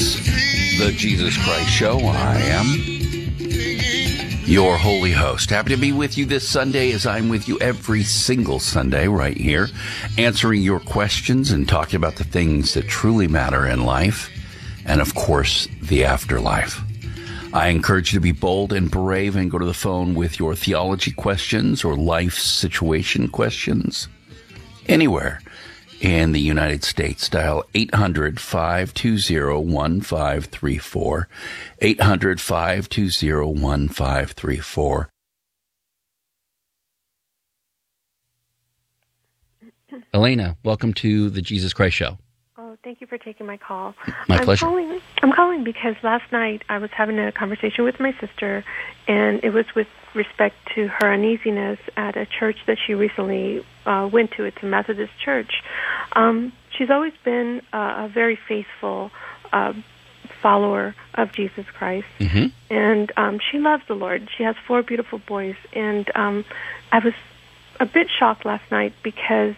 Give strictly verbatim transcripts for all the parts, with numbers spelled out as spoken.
is the Jesus Christ Show. I am your holy host. Happy to be with you this Sunday, as I'm with you every single Sunday right here, answering your questions and talking about the things that truly matter in life and, of course, the afterlife. I encourage you to be bold and brave and go to the phone with your theology questions or life situation questions anywhere in the United States. Dial eight hundred, five two zero, one five three four, eight hundred, five two zero, one five three four. Elena, welcome to the Jesus Christ Show. Oh, thank you for taking my call. My I'm pleasure. Calling, I'm calling because last night I was having a conversation with my sister, and it was with respect to her uneasiness at a church that she recently uh, went to. It's a Methodist church. Um, she's always been uh, a very faithful uh, follower of Jesus Christ, Mm-hmm. and um, she loves the Lord. She has four beautiful boys, and um, I was a bit shocked last night because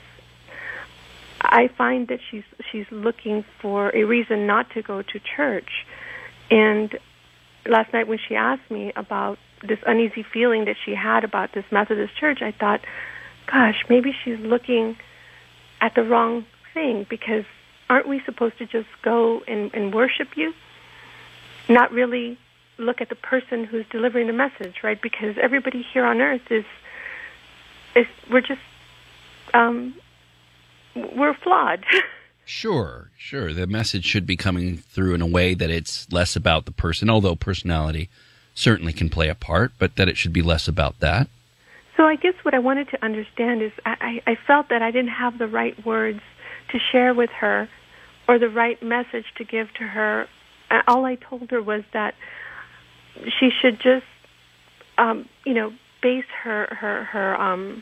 I find that she's she's looking for a reason not to go to church. And last night when she asked me about this uneasy feeling that she had about this Methodist church, I thought, gosh, maybe she's looking at the wrong thing, because aren't we supposed to just go and, and worship you? Not really look at the person who's delivering the message, right? Because everybody here on earth is, is we're just... Um, We're flawed. Sure, sure. The message should be coming through in a way that it's less about the person, although personality certainly can play a part, but that it should be less about that. So I guess what I wanted to understand is I, I felt that I didn't have the right words to share with her or the right message to give to her. All I told her was that she should just, um, you know, base her, her, her, um,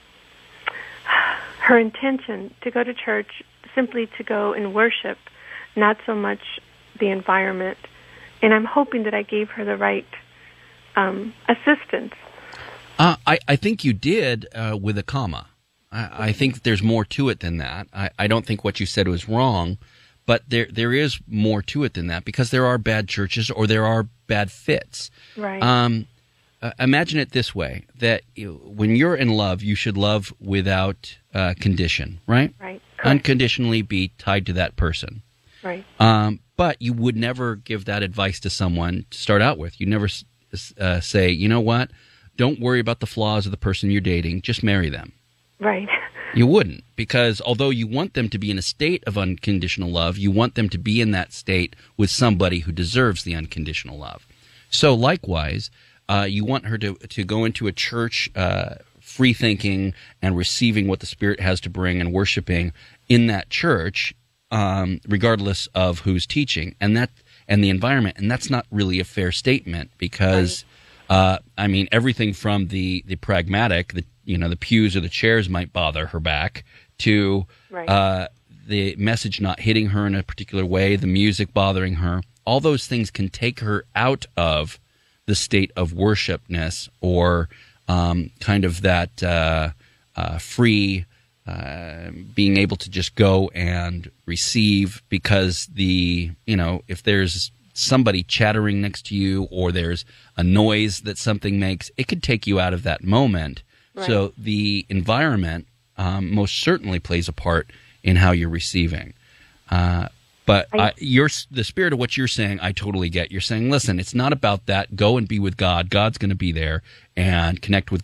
her intention to go to church simply to go and worship, not so much the environment. And I'm hoping that I gave her the right um, assistance. Uh, I, I think you did uh, with a comma. I, I think there's more to it than that. I, I don't think what you said was wrong, but there there is more to it than that, because there are bad churches or there are bad fits. Right. Um, Uh, imagine it this way, that you, when you're in love, you should love without uh, condition, right? Right. Correct. Unconditionally be tied to that person. Right. Um, but you would never give that advice to someone to start out with. You never uh, say, you know what, don't worry about the flaws of the person you're dating, just marry them. Right. You wouldn't, because although you want them to be in a state of unconditional love, you want them to be in that state with somebody who deserves the unconditional love. So likewise, Uh, you want her to to go into a church uh, free thinking and receiving what the Spirit has to bring and worshiping in that church, um, regardless of who's teaching and that and the environment. And that's not really a fair statement, because right. uh, I mean, everything from the the pragmatic, the you know the pews or the chairs might bother her back, to right. uh, the message not hitting her in a particular way, the music bothering her. All those things can take her out of the state of worshipness, or um, kind of that uh, uh, free, uh, being able to just go and receive, because the, you know, if there's somebody chattering next to you or there's a noise that something makes, it could take you out of that moment. Right. So the environment um, most certainly plays a part in how you're receiving. Uh But I, you're, the spirit of what you're saying, I totally get. You're saying, listen, it's not about that. Go and be with God. God's going to be there, and connect with